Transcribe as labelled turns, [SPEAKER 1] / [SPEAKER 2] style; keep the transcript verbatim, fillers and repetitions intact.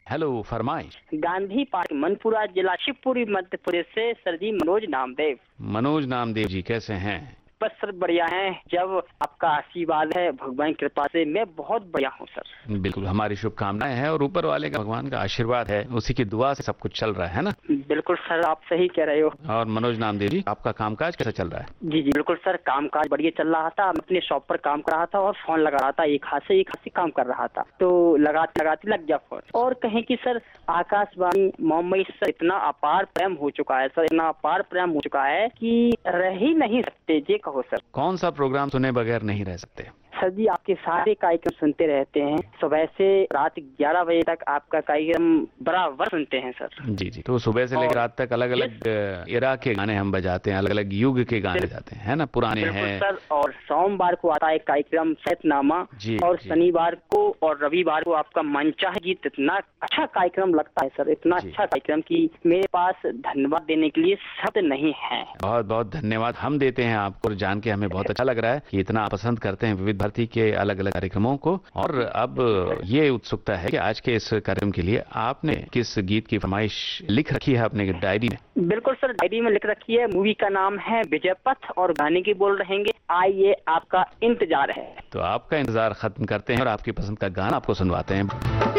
[SPEAKER 1] Hello, फरमाइश।
[SPEAKER 2] Gandhi park, Manpura जिला, शिवपुरी, मध्य प्रदेश से सर जी मनोज नामदेव।
[SPEAKER 1] मनोज नामदेव जी, कैसे हैं?
[SPEAKER 2] बस सर बढ़िया है, जब आपका आशीर्वाद है भगवान की कृपा से मैं बहुत बढ़िया हूँ सर।
[SPEAKER 1] बिल्कुल, हमारी शुभकामनाएं हैं और ऊपर वाले का, भगवान का आशीर्वाद है, उसी की दुआ से सब कुछ चल रहा है ना।
[SPEAKER 2] बिल्कुल सर, आप सही कह रहे हो।
[SPEAKER 1] और मनोज नामदेव जी, आपका कामकाज कैसा चल रहा है?
[SPEAKER 2] जी जी बिल्कुल सर, कामकाज बढ़िया चल रहा था। मैं अपने शॉप पर काम कर रहा था और फोन लगा रहा था, एक हाथ से एक हाथ से काम कर रहा था, तो लगाते लगाते लग गया फोन। और कहें कि सर आकाशवाणी मुंबई से इतना अपार प्रेम हो चुका है सर, इतना अपार प्रेम हो चुका है कि रह ही नहीं सकते, ये कहो सर।
[SPEAKER 1] कौन सा प्रोग्राम सुने बगैर नहीं रह सकते?
[SPEAKER 2] सर जी आपके सारे कार्यक्रम सुनते रहते हैं, सुबह से रात ग्यारह बजे तक आपका कार्यक्रम बराबर सुनते हैं सर।
[SPEAKER 1] जी जी, तो सुबह से लेकर रात तक अलग अलग इरा के गाने हम बजाते हैं, अलग अलग युग के गाने बजाते हैं, है ना, पुराने हैं
[SPEAKER 2] सर। और सोमवार को आता है कार्यक्रम सैतनामा, और
[SPEAKER 1] जी,
[SPEAKER 2] शनिवार को और रविवार को आपका मनचाहा गीत। इतना अच्छा कार्यक्रम लगता है सर, इतना अच्छा कार्यक्रम कि मेरे पास धन्यवाद देने के लिए शब्द नहीं है।
[SPEAKER 1] बहुत बहुत धन्यवाद हम देते हैं आपको, और जान के हमें बहुत अच्छा लग रहा है कि इतना पसंद करते हैं विविध भारती के अलग अलग कार्यक्रमों को। और अब ये उत्सुकता है कि आज के इस कार्यक्रम के लिए आपने किस गीत की फरमाइश लिख रखी है अपने डायरी में?
[SPEAKER 2] बिल्कुल सर, डायरी में लिख रखी है। मूवी का नाम है विजय पथ और गाने की बोल रहेंगे आइए आपका इंतजार है।
[SPEAKER 1] तो आपका इंतजार खत्म करते हैं और आपकी पसंद का गाना आपको सुनवाते हैं।